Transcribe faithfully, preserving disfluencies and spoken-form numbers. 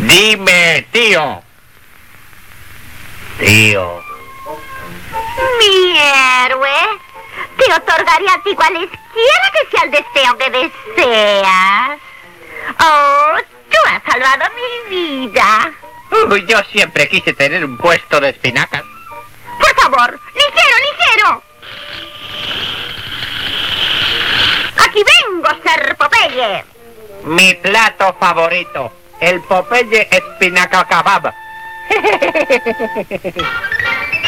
Dime, tío. Tío. Mi héroe, te otorgaría a ti cualesquiera que sea el deseo que deseas. Oh, tú has salvado mi vida. Uy, yo siempre quise tener un puesto de espinacas. Por favor, ligero, ligero. Aquí vengo, Ser Popeye. Mi plato favorito, el Popeye espinaca kebab.